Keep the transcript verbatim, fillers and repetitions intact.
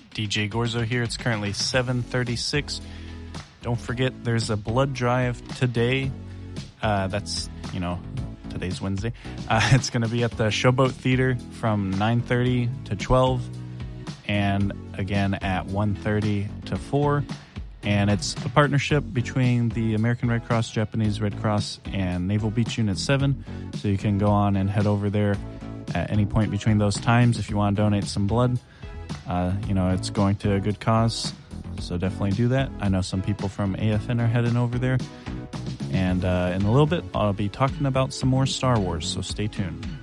D J Gorzo here. It's currently seven thirty-six. Don't forget, there's a blood drive today. Uh, that's, you know, today's Wednesday. Uh, it's going to be at the Showboat Theater from nine thirty to twelve, and again at one thirty to four. And it's a partnership between the American Red Cross, Japanese Red Cross, and Naval Beach Unit seven. So you can go on and head over there at any point between those times if you want to donate some blood. Uh, you know, it's going to a good cause, so definitely do that. I know some people from A F N are heading over there. And uh, in a little bit, I'll be talking about some more Star Wars, so stay tuned.